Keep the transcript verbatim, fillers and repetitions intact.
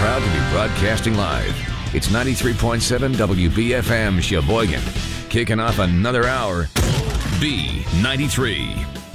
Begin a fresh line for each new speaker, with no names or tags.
proud to be broadcasting live. It's ninety-three point seven W B F M Sheboygan. Kicking off another hour. B ninety-three.